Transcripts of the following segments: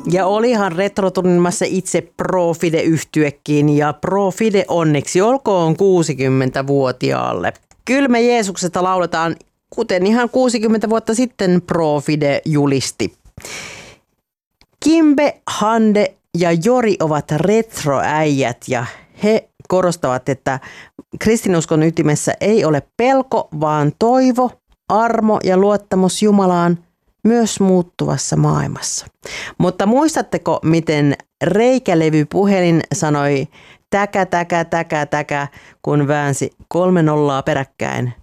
Ja olihan retrotunnelmassa itse Profide-yhtyekin ja Profide onneksi olkoon 60-vuotiaalle. Kyllä me Jeesuksesta lauletaan, kuten ihan 60 vuotta sitten Profide julisti. Kimbe, Hande ja Jori ovat retroäijät ja he korostavat, että kristinuskon ytimessä ei ole pelko, vaan toivo, armo ja luottamus Jumalaan myös muuttuvassa maailmassa. Mutta muistatteko, miten reikälevypuhelin sanoi täkä, täkä, täkä, täkä, kun väänsi 3 nollaa peräkkäin?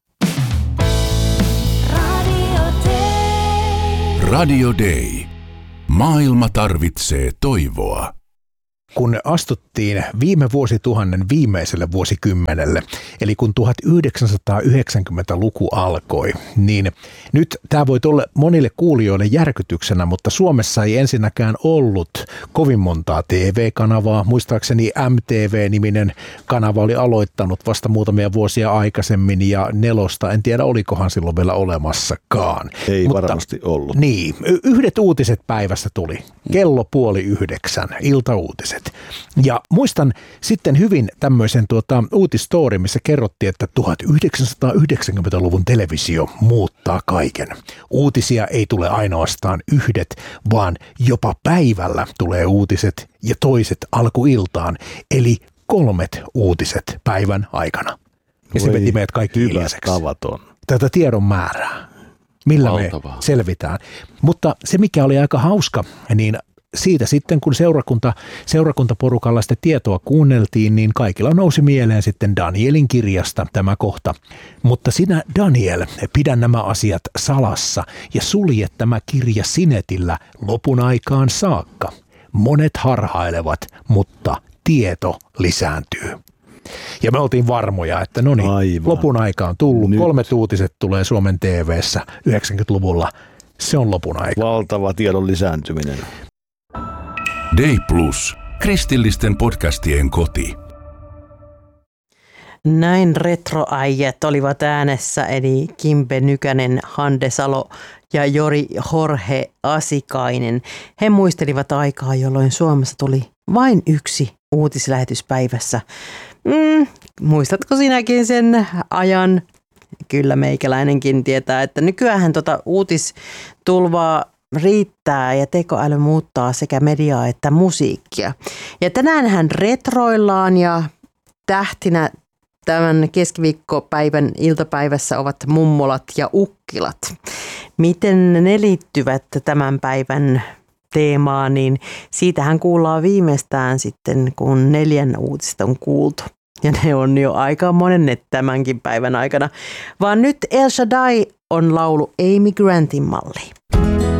Radio Day. Maailma tarvitsee toivoa. Kun astuttiin viime vuosituhannen viimeiselle vuosikymmenelle, eli kun 1990-luku alkoi, niin nyt tämä voi olla monille kuulijoille järkytyksenä, mutta Suomessa ei ensinnäkään ollut kovin montaa TV-kanavaa. Muistaakseni MTV-niminen kanava oli aloittanut vasta muutamia vuosia aikaisemmin ja Nelosta, en tiedä olikohan silloin vielä olemassakaan. Ei mutta varmasti ollut. Niin, yhdet uutiset päivässä tuli, kello 8:30, iltauutiset. Ja muistan sitten hyvin tämmöisen uutisstory, missä kerrottiin, että 1990-luvun televisio muuttaa kaiken. Uutisia ei tule ainoastaan yhdet, vaan jopa päivällä tulee uutiset ja toiset alkuiltaan, eli 3 uutiset päivän aikana. Ja se veti meidät kaikki hiljaiseksi. Tavaton. Tätä tiedon määrää, millä valtavaa me selvitään. Mutta se, mikä oli aika hauska, niin siitä sitten, kun seurakuntaporukalla sitä tietoa kuunneltiin, niin kaikilla nousi mieleen sitten Danielin kirjasta tämä kohta. Mutta sinä, Daniel, pidä nämä asiat salassa ja sulje tämä kirja sinetillä lopun aikaan saakka. Monet harhailevat, mutta tieto lisääntyy. Ja me oltiin varmoja, että no niin, lopun aika on tullut. Nyt 3 uutiset tulee Suomen TV:ssä 90-luvulla. Se on lopun aika. Valtava tiedon lisääntyminen. Day Plus, kristillisten podcastien koti. Näin retroäijät olivat äänessä, eli Kimbe Nykänen, Hande Salo ja Jori Jorge Asikainen. He muistelivat aikaa, jolloin Suomessa tuli vain 1 uutislähetys päivässä. Muistatko sinäkin sen ajan? Kyllä meikäläinenkin tietää, että nykyään uutistulvaa riittää ja tekoäly muuttaa sekä mediaa että musiikkia. Ja tänäänhän retroillaan ja tähtinä tämän keskiviikkopäivän iltapäivässä ovat mummolat ja ukkilat. Miten ne liittyvät tämän päivän teemaan, niin siitähän kuullaan viimeistään sitten, kun 4 uutista on kuultu. Ja ne on jo aika monen tämänkin päivän aikana. Vaan nyt El Shaddai on laulu Amy Grantin malli.